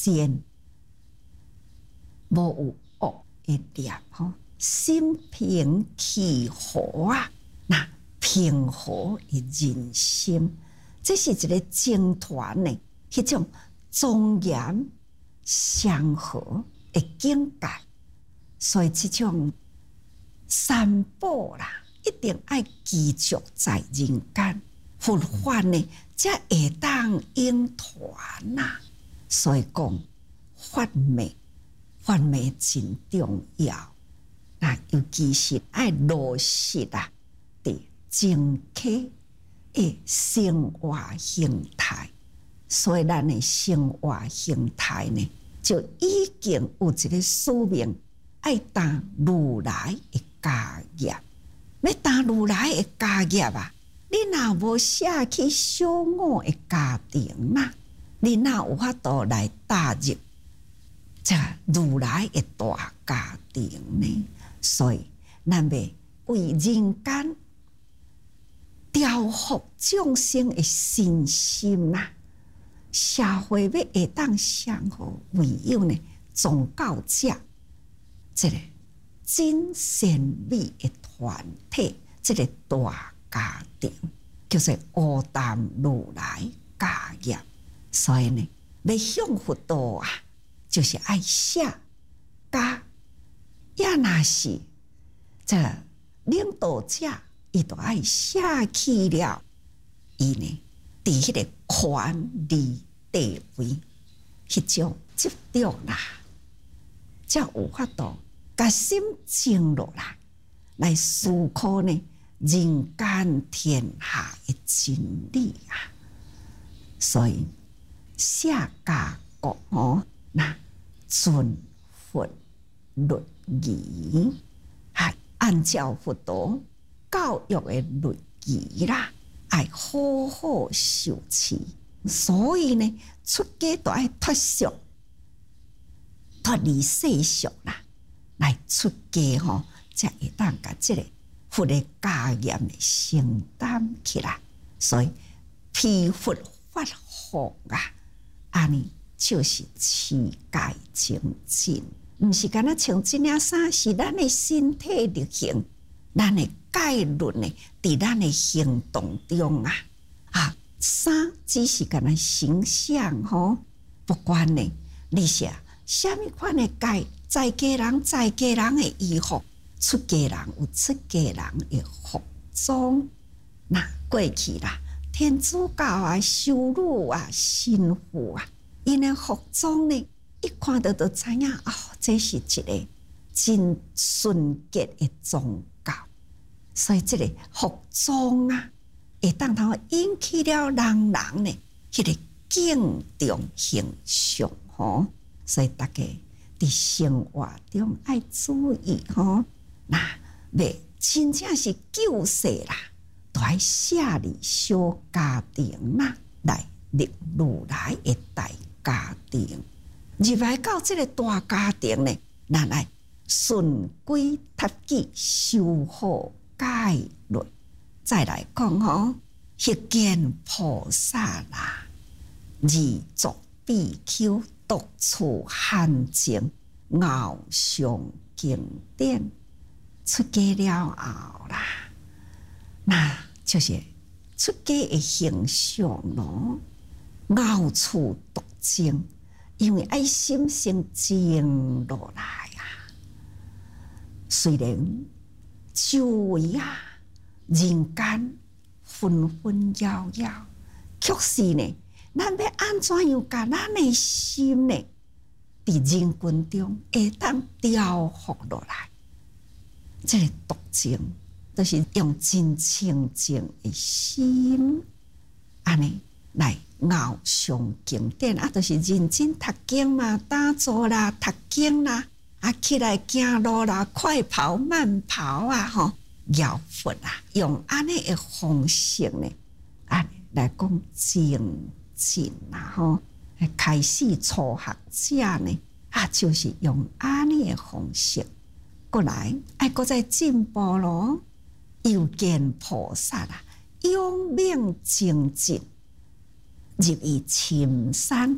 善，无有恶的念吼，心平气和啊，那平和的人心，这是一个整团的迄种庄严祥和的境界。所以这种三宝啦，一定要继续在人间，佛法呢才会当应传呐。所以讲法脉真重要。那尤其是要落实啊，伫正确的生活形态。所以咱的生活形态呢，就已经有一个使命，要当如来的家业。要当如来的家业啊，你若无舍去小我的家庭啦，你哪有法度来踏入这如来的大家庭呢？所以咱要为人间调伏众生的身心呐，社会要会当相互唯有呢，宗教者这个真善美的团体，这个大家庭叫做阿淡如来家业。所以呢，要向佛道啊，就是爱舍家。也若是这领导者，伊就爱舍弃了伊呢，伫迄个权力地位迄种执着啦，才有法度把心静落来，来思考呢人间天下的真理啊。所以舍家国那遵佛律仪，还按照佛陀教育的律仪啦，爱好好受持。所以呢，出家都爱脱俗，脱离世俗啦，来出家吼，才会当把这个佛的家业的承担起来。所以披佛发福啊，安尼就是持戒精进，毋是干那穿这领衫，是咱的身体力行，咱的戒律呢，伫咱的行动中啊，衫只是干那形象吼，不管呢，你是什么款的戒，在家人的衣服，出家人有出家人的服装。那过去啦，天主教啊、修女啊、神父啊，因的服装呢，一看到就知影哦，这是一个真纯洁的宗教。所以这个服装啊，会当头引起了人呢，迄个敬重形象吼。所以大家伫生活中爱注意吼，那要真正是救世啦，都爱舍离小家庭啦，来入如来的大家庭。入来到这个大家庭呢，咱来顺规达矩，修好戒律。再来讲吼，迄见菩萨啦，二足比丘，独处寒静，傲上经典。出家了后啦，那就是出家的形象咯，傲处独静，因为爱心先静落来啊。虽然周围啊人间纷纷扰扰，却是呢，咱要安怎样把咱的心呢，伫人群中会当调伏落来？这个独静，就是用真清净的心，安尼来熬上经典啊，就是认真读经嘛，打坐啦、读经啦，起来行路啦、快跑、慢跑啊，吼，摇佛啊，用安尼的方式呢，来讲精进啊，吼，开始初学者呢，就是用安尼的方式。过来，搁再进步咯。又见菩萨啦，勇猛精进，入于深山，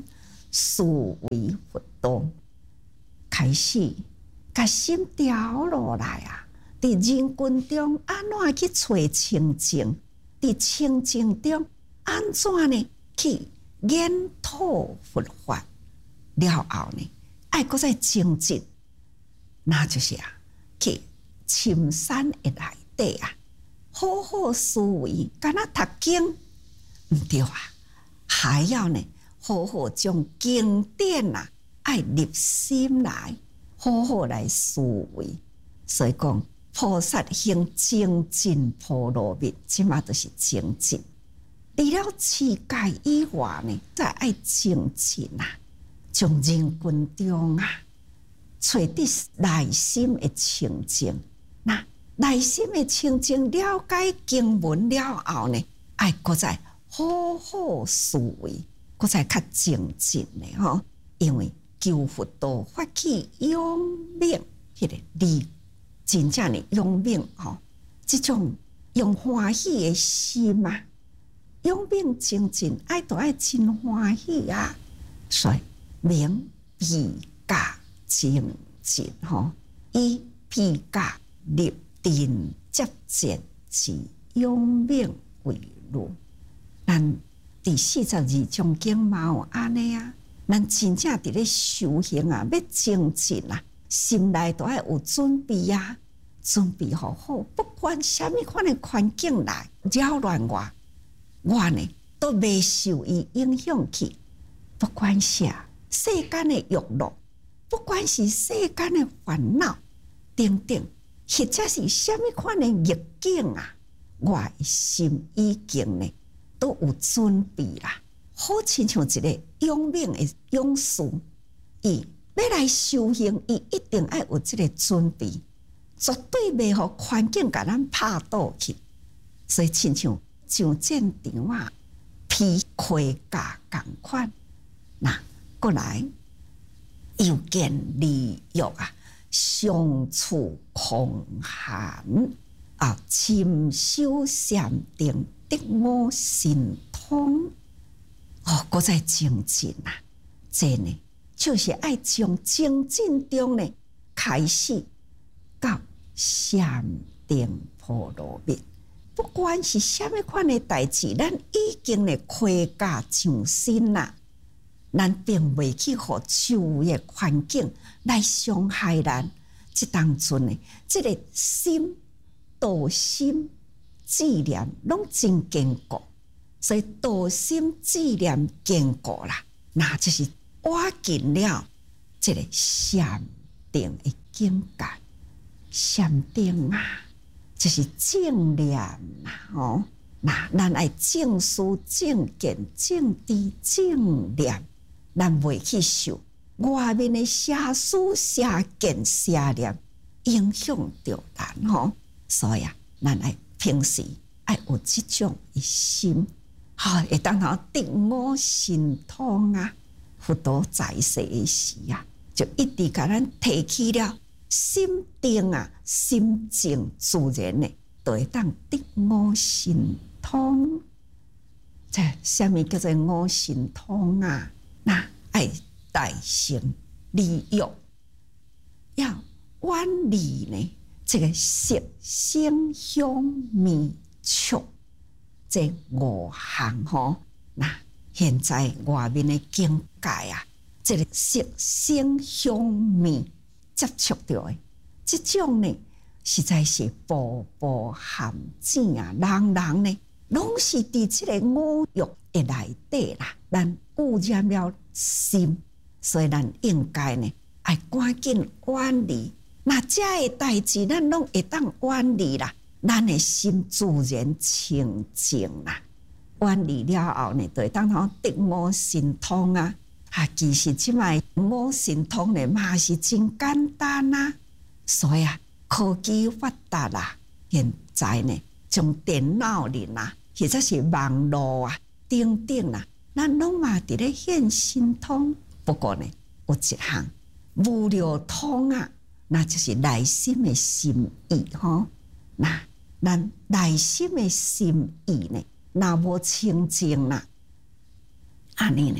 思维活动，开始甲心调落来啊！伫人群中安怎去找清净？伫清净中安怎呢？去研讨佛法了后呢？爱搁再精进，那就是去深山的内底好好思维，敢若读经毋对还要呢好好将经典爱入心来，好好来思维。所以讲，菩萨行精进波罗蜜，即嘛就是精进。除了世界以外呢，再爱精进将人群中找伫内心的清净。那内心的清净，了解经文了后呢，爱搁再好好思维，搁再较精进的吼。因为求佛道发起勇猛，迄个力真正的勇猛吼，这种用欢喜的心勇猛精进，爱都爱真欢喜所以明彼家精进吼，以彼家立定接见之勇猛为路。咱第42章经嘛有安尼咱真正伫咧修行要精进心内都要有准备准备好好，不管什么款的环境来扰乱我呢都袂受伊影响去。不管是世间的欲乐，不管是世间的烦恼等等，或者是什么款的逆境我的心已经呢都有准备啦。好亲像一个勇猛的勇士，伊要来修行，伊一定要有这个准备，绝对袂互环境甲咱拍倒去。所以亲像上战场披盔甲同款。过来又见利欲相处狂寒深修禅定，得我神通。搁再精进这呢就是爱从精进中呢开始到禅定波罗蜜。不管是什么款的代志，咱已经呢盔甲上身咱并未去互周围的环境来伤害咱。这当中呢，这个心、道心、志念拢真坚固，所以道心、志念坚固那就是挖进了这个禅定的境界。禅定就是正念咱爱正思正见正知正念，咱袂去受外面的邪思邪见邪念影响到咱所以咱爱平时爱有这种的心会当得我神通佛陀在世的时就一直甲咱提起了心定心静，自然的就会当得我神通。这什么叫做我神通那爱大乘利欲，要远离呢这个色声香味触这五项那现在外面的境界这个色声香味接触到的这种呢，实在是步步陷阱人呢拢是伫这个五欲的内底咱污染了心，所以咱应该呢爱赶紧远离。那这的代志咱拢会当远离咱的心自然清净远离了后呢，就会当得我神通其实即卖我神通呢嘛是真简单所以科技发达现在呢从电脑里或者是网络等等咱拢嘛伫咧现神通。不过呢有一项无料通那就是内心的心意那咱内心的心意呢若无清净安尼呢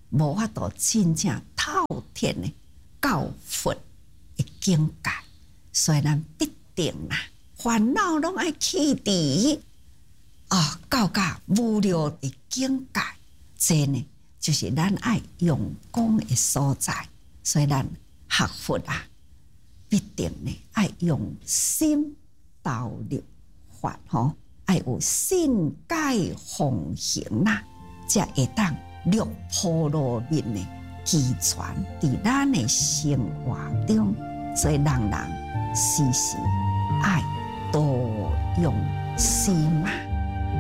无法度真正透彻的教佛的境界，所以咱必定啦，烦恼拢爱去除到达无量的境界，这呢就是咱爱用功的所在。所以咱学佛必定呢爱用心投入法爱有信解奉行才会当落婆罗蜜的基传伫咱的生活中。所以人人时时爱多用心